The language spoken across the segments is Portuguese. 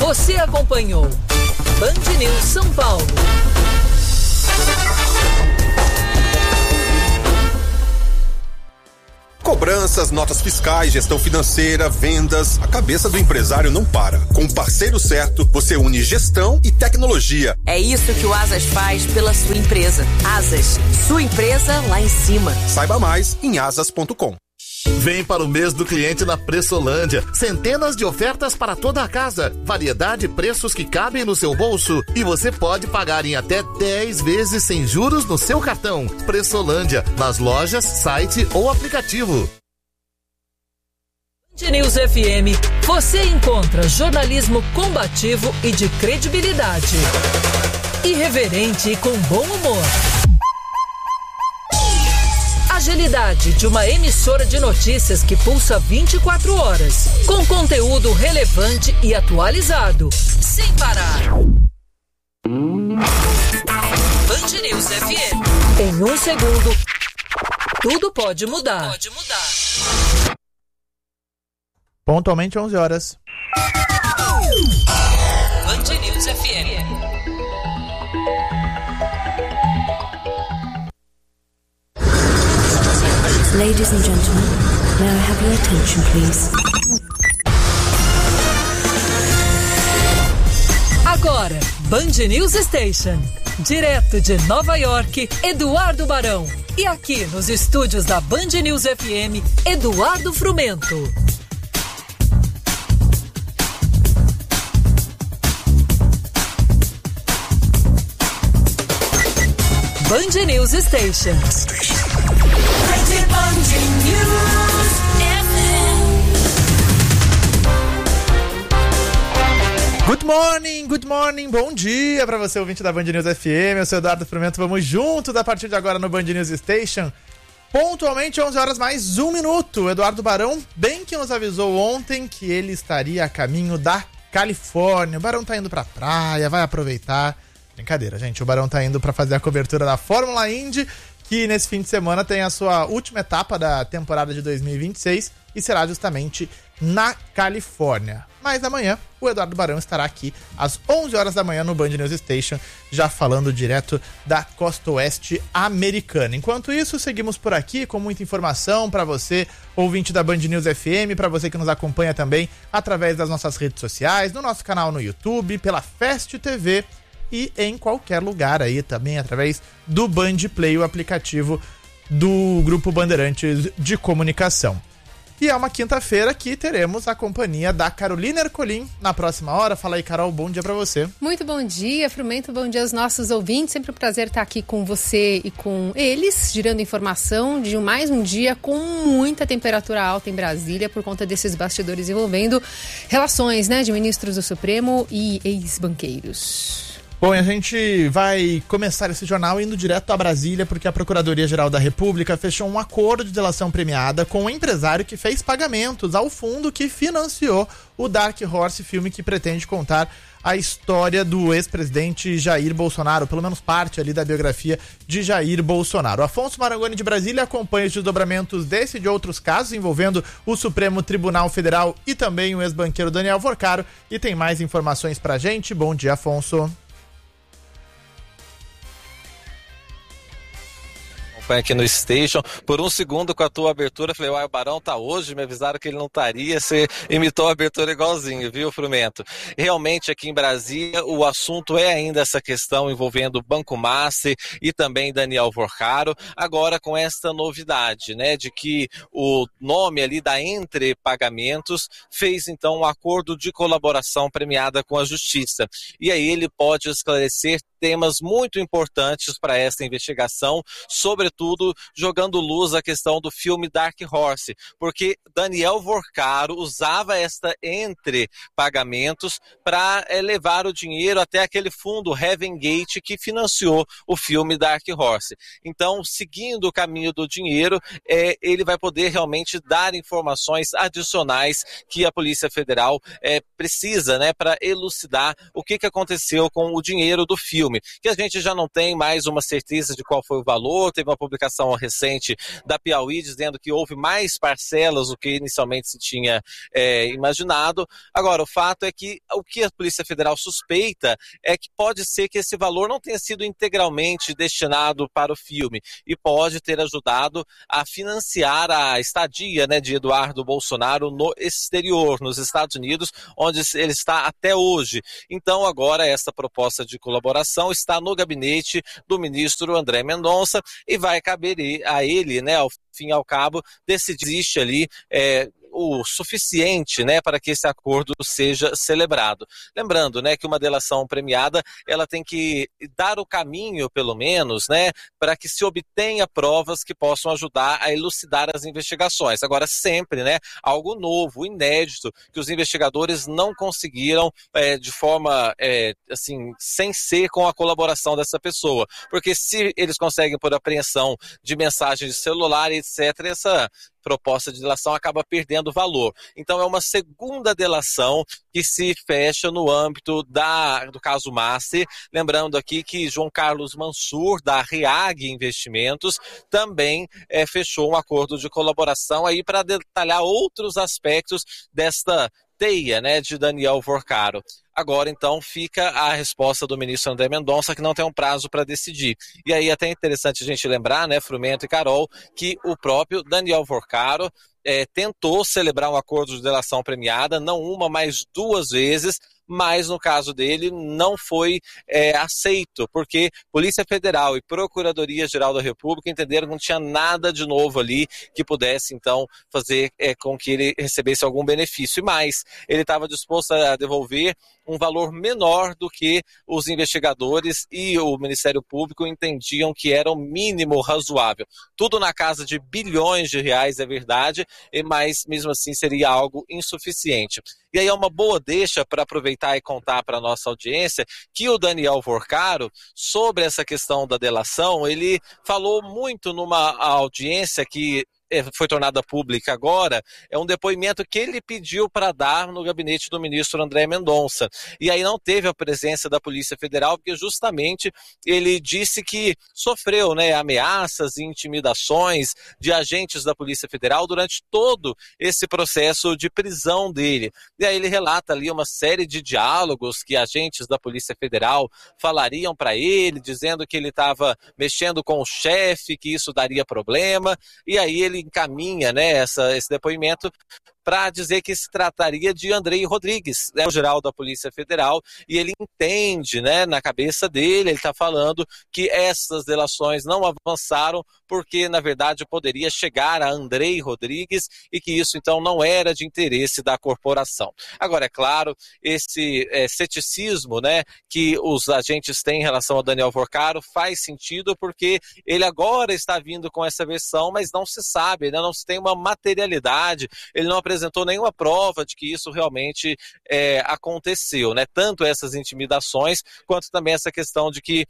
Você acompanhou Band News São Paulo. Cobranças, notas fiscais, gestão financeira, vendas, a cabeça do empresário não para. Com o parceiro certo, você une gestão e tecnologia. É isso que o Asas faz pela sua empresa. Asas, sua empresa lá em cima. Saiba mais em asas.com. Vem para o mês do cliente na Pressolândia. Centenas de ofertas para toda a casa. Variedade e preços que cabem no seu bolso. E você pode pagar em até 10 vezes sem juros no seu cartão. Pressolândia, nas lojas, site ou aplicativo. Band News FM, você encontra jornalismo combativo e de credibilidade. Irreverente e com bom humor. Agilidade de uma emissora de notícias que pulsa 24 horas, com conteúdo relevante e atualizado, sem parar. Band News FM. Em um segundo, tudo pode mudar. Pontualmente 11 horas. Band News FM. Ladies and gentlemen, may I have your attention, please? Agora, Band News Station. Direto de Nova York, Eduardo Barão. E aqui nos estúdios da Band News FM, Eduardo Frumento. Band News Station. Good morning, bom dia pra você, ouvinte da Band News FM, eu sou Eduardo Frumento, vamos juntos a partir de agora no Band News Station, pontualmente 11 horas mais 1 minuto, Eduardo Barão bem que nos avisou ontem que ele estaria a caminho da Califórnia, o Barão tá indo pra praia, vai aproveitar, brincadeira gente, o Barão tá indo pra fazer a cobertura da Fórmula Indy, que nesse fim de semana tem a sua última etapa da temporada de 2026 e será justamente na Califórnia. Mas amanhã o Eduardo Barão estará aqui às 11 horas da manhã no Band News Station, já falando direto da costa oeste americana. Enquanto isso, seguimos por aqui com muita informação para você, ouvinte da Band News FM, para você que nos acompanha também através das nossas redes sociais, no nosso canal no YouTube, pela Fast TV e em qualquer lugar aí também através do Band Play, o aplicativo do Grupo Bandeirantes de Comunicação. E é uma quinta-feira que teremos a companhia da Carolina Ercolim na próxima hora. Fala aí, Carol, bom dia pra você. Muito bom dia, Frumento, bom dia aos nossos ouvintes. Sempre um prazer estar aqui com você e com eles, girando informação de mais um dia com muita temperatura alta em Brasília por conta desses bastidores envolvendo relações, né, de ministros do Supremo e ex-banqueiros. Bom, e a gente vai começar esse jornal indo direto a Brasília, porque a Procuradoria-Geral da República fechou um acordo de delação premiada com um empresário que fez pagamentos ao fundo que financiou o Dark Horse, filme que pretende contar a história do ex-presidente Jair Bolsonaro, pelo menos parte ali da biografia de Jair Bolsonaro. Afonso Marangoni de Brasília acompanha os desdobramentos desse e de outros casos envolvendo o Supremo Tribunal Federal e também o ex-banqueiro Daniel Vorcaro, e tem mais informações pra gente. Bom dia, Afonso. Aqui no Station, por um segundo com a tua abertura, falei, o Barão tá hoje, me avisaram que ele não estaria, você imitou a abertura igualzinho, viu, Frumento? Realmente aqui em Brasília o assunto é ainda essa questão envolvendo o Banco Master e também Daniel Vorcaro, agora com esta novidade, né, de que o nome ali da Entre Pagamentos fez então um acordo de colaboração premiada com a Justiça, e aí ele pode esclarecer temas muito importantes para esta investigação, sobretudo jogando luz à questão do filme Dark Horse, porque Daniel Vorcaro usava esta Entre Pagamentos para levar o dinheiro até aquele fundo Heaven Gate que financiou o filme Dark Horse. Então, seguindo o caminho do dinheiro, ele vai poder realmente dar informações adicionais que a Polícia Federal precisa, né, para elucidar o que aconteceu com o dinheiro do filme, que a gente já não tem mais uma certeza de qual foi o valor, teve uma publicação recente da Piauí, dizendo que houve mais parcelas do que inicialmente se tinha imaginado. Agora, o fato é que o que a Polícia Federal suspeita é que pode ser que esse valor não tenha sido integralmente destinado para o filme e pode ter ajudado a financiar a estadia, né, de Eduardo Bolsonaro no exterior, nos Estados Unidos, onde ele está até hoje. Então, agora, essa proposta de colaboração está no gabinete do ministro André Mendonça e vai caber a ele, né, ao fim e ao cabo, decidir se existe ali o suficiente, né, para que esse acordo seja celebrado. Lembrando, né, que uma delação premiada, ela tem que dar o caminho, pelo menos, né, para que se obtenha provas que possam ajudar a elucidar as investigações. Agora, sempre, né, algo novo, inédito, que os investigadores não conseguiram de forma, assim, sem ser com a colaboração dessa pessoa. Porque se eles conseguem por apreensão de mensagens de celular, etc., essa proposta de delação acaba perdendo valor. Então é uma segunda delação que se fecha no âmbito do caso Master. Lembrando aqui que João Carlos Mansur, da REAG Investimentos, também fechou um acordo de colaboração aí para detalhar outros aspectos desta teia, né, de Daniel Vorcaro. Agora, então, fica a resposta do ministro André Mendonça, que não tem um prazo para decidir. E aí, até interessante a gente lembrar, né, Frumento e Carol, que o próprio Daniel Vorcaro tentou celebrar um acordo de delação premiada, não uma, mas 2 vezes, mas no caso dele não foi aceito, porque Polícia Federal e Procuradoria-Geral da República entenderam que não tinha nada de novo ali que pudesse, então, fazer com que ele recebesse algum benefício. E mais, ele estava disposto a devolver um valor menor do que os investigadores e o Ministério Público entendiam que era o mínimo razoável. Tudo na casa de bilhões de reais, é verdade, mas mesmo assim seria algo insuficiente. E aí é uma boa deixa para aproveitar e contar para a nossa audiência que o Daniel Vorcaro, sobre essa questão da delação, ele falou muito numa audiência que foi tornada pública agora, é um depoimento que ele pediu para dar no gabinete do ministro André Mendonça. E aí não teve a presença da Polícia Federal, porque justamente ele disse que sofreu, né, ameaças e intimidações de agentes da Polícia Federal durante todo esse processo de prisão dele. E aí ele relata ali uma série de diálogos que agentes da Polícia Federal falariam para ele, dizendo que ele estava mexendo com o chefe, que isso daria problema, e aí ele encaminha, né, esse depoimento para dizer que se trataria de Andrei Rodrigues, né, o geral da Polícia Federal, e ele entende, né, na cabeça dele, ele está falando que essas delações não avançaram porque, na verdade, poderia chegar a Andrei Rodrigues e que isso, então, não era de interesse da corporação. Agora, é claro, esse ceticismo, né, que os agentes têm em relação a Daniel Vorcaro faz sentido porque ele agora está vindo com essa versão, mas não se sabe, né, não se tem uma materialidade, ele não apresentou nenhuma prova de que isso realmente aconteceu, né? Tanto essas intimidações, quanto também essa questão de que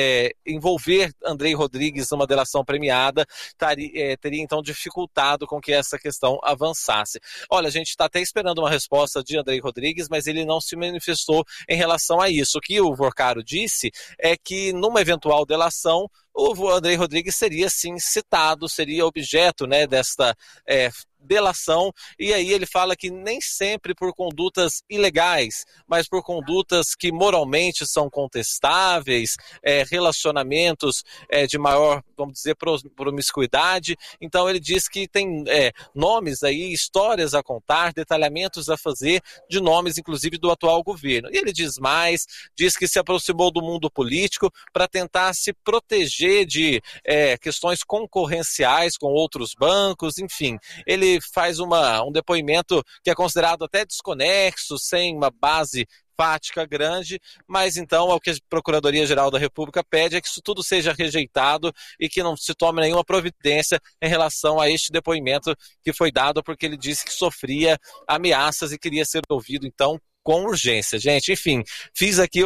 envolver Andrei Rodrigues numa delação premiada teria então dificultado com que essa questão avançasse. Olha, a gente está até esperando uma resposta de Andrei Rodrigues, mas ele não se manifestou em relação a isso. O que o Vorcaro disse é que numa eventual delação, o Andrei Rodrigues seria sim citado, seria objeto, né, desta delação, e aí ele fala que nem sempre por condutas ilegais, mas por condutas que moralmente são contestáveis, relacionamentos de maior, vamos dizer, promiscuidade. Então ele diz que tem nomes aí, histórias a contar, detalhamentos a fazer de nomes, inclusive, do atual governo. E ele diz mais, diz que se aproximou do mundo político para tentar se proteger de questões concorrenciais com outros bancos, enfim. Ele faz um depoimento que é considerado até desconexo, sem uma base fática grande, mas então o que a Procuradoria-Geral da República pede é que isso tudo seja rejeitado e que não se tome nenhuma providência em relação a este depoimento que foi dado porque ele disse que sofria ameaças e queria ser ouvido, então, com urgência. Gente, enfim, fiz aqui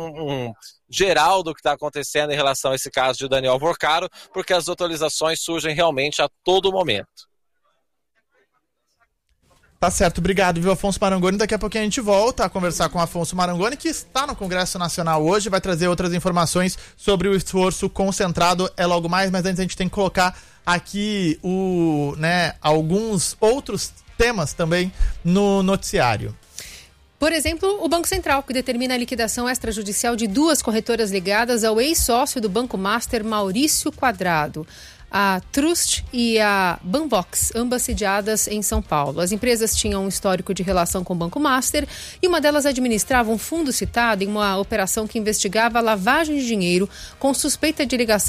um geral do que está acontecendo em relação a esse caso de Daniel Vorcaro, porque as atualizações surgem realmente a todo momento. Tá certo, obrigado, viu, Afonso Marangoni? Daqui a pouquinho a gente volta a conversar com o Afonso Marangoni, que está no Congresso Nacional hoje, vai trazer outras informações sobre o esforço concentrado, logo mais, mas antes a gente tem que colocar aqui alguns outros temas também no noticiário. Por exemplo, o Banco Central, que determina a liquidação extrajudicial de 2 corretoras ligadas ao ex-sócio do Banco Master, Maurício Quadrado. A Trust e a Banvox, ambas sediadas em São Paulo. As empresas tinham um histórico de relação com o Banco Master e uma delas administrava um fundo citado em uma operação que investigava a lavagem de dinheiro com suspeita de ligação